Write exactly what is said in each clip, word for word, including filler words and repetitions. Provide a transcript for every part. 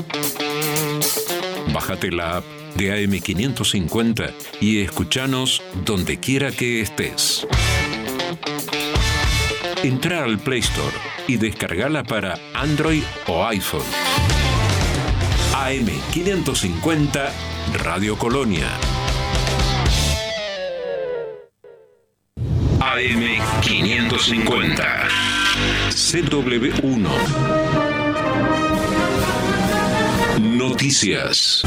Bájate la app de A M quinientos cincuenta y escuchanos donde quiera que estés. Entra al Play Store y descargala para Android o iPhone. A M quinientos cincuenta Radio Colonia. A M quinientos cincuenta C W uno. Noticias.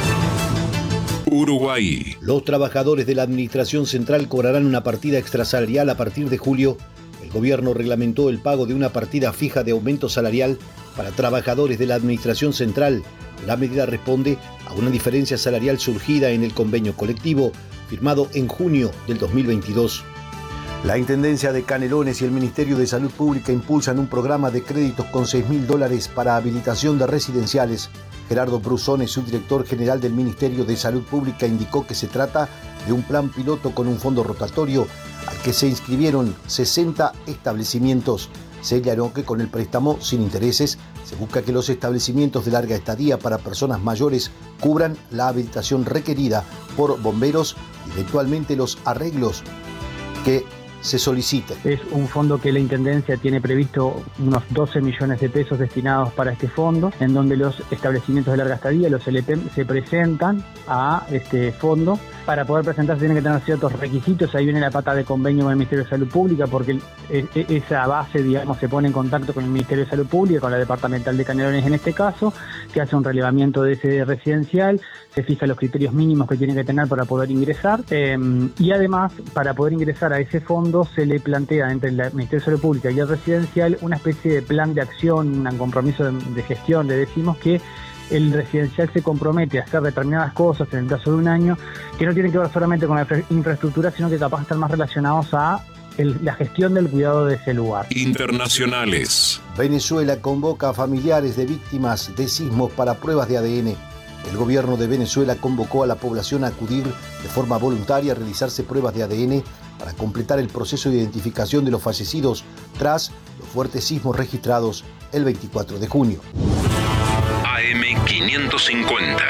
Uruguay. Los trabajadores de la Administración Central cobrarán una partida extrasalarial a partir de julio. El gobierno reglamentó el pago de una partida fija de aumento salarial para trabajadores de la Administración Central. La medida responde a una diferencia salarial surgida en el convenio colectivo firmado en junio del dos mil veintidós. La Intendencia de Canelones y el Ministerio de Salud Pública impulsan un programa de créditos con seis mil dólares para habilitación de residenciales. Gerardo Brusone, subdirector general del Ministerio de Salud Pública, indicó que se trata de un plan piloto con un fondo rotatorio al que se inscribieron sesenta establecimientos. Señaló que con el préstamo sin intereses se busca que los establecimientos de larga estadía para personas mayores cubran la habilitación requerida por bomberos y eventualmente los arreglos que se solicite. Es un fondo que la Intendencia tiene previsto unos doce millones de pesos destinados para este fondo, en donde los establecimientos de larga estadía, los L P, se presentan a este fondo. Para poder presentarse tienen que tener ciertos requisitos. Ahí viene la pata de convenio con el Ministerio de Salud Pública, porque esa base, digamos, se pone en contacto con el Ministerio de Salud Pública, con la departamental de Canelones en este caso, que hace un relevamiento de ese residencial, se fijan los criterios mínimos que tiene que tener para poder ingresar, eh, y además, para poder ingresar a ese fondo, se le plantea entre el Ministerio de Salud Pública y el residencial una especie de plan de acción, un compromiso de, de gestión. Le decimos que el residencial se compromete a hacer determinadas cosas en el plazo de un año que no tienen que ver solamente con la infraestructura, sino que capaz están más relacionados a el, la gestión del cuidado de ese lugar. Internacionales. Venezuela convoca a familiares de víctimas de sismos para pruebas de A D N. El gobierno de Venezuela convocó a la población a acudir de forma voluntaria a realizarse pruebas de A D N para completar el proceso de identificación de los fallecidos tras los fuertes sismos registrados el veinticuatro de junio. A M quinientos cincuenta.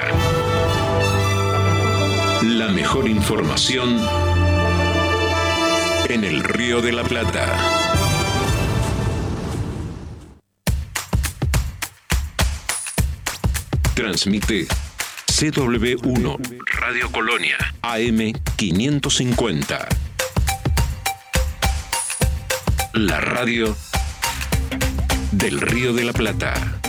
La mejor información en el Río de la Plata. Transmite C W uno Radio Colonia A M quinientos cincuenta. La radio del Río de la Plata.